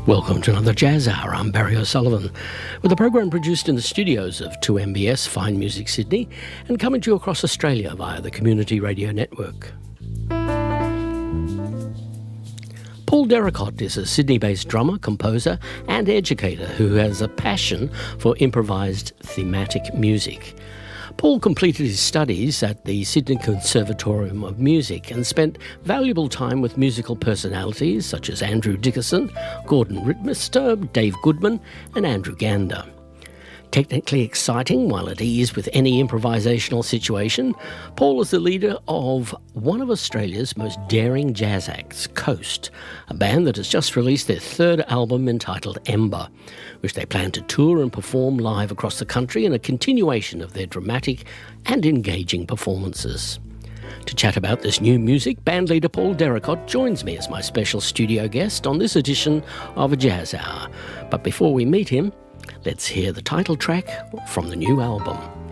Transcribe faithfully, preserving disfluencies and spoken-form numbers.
Welcome to another Jazz Hour. I'm Barry O'Sullivan, with a program produced in the studios of two M B S Fine Music Sydney and coming to you across Australia via the Community Radio Network. Paul Derricott is a Sydney-based drummer, composer and educator who has a passion for improvised thematic music. Paul completed his studies at the Sydney Conservatorium of Music and spent valuable time with musical personalities such as Andrew Dickerson, Gordon Rittmister, Dave Goodman and Andrew Gander. Technically exciting while at ease with any improvisational situation, Paul is the leader of one of Australia's most daring jazz acts, Coast, a band that has just released their third album entitled Ember, which they plan to tour and perform live across the country in a continuation of their dramatic and engaging performances. To chat about this new music, bandleader Paul Derricott joins me as my special studio guest on this edition of A Jazz Hour. But before we meet him, let's hear the title track from the new album.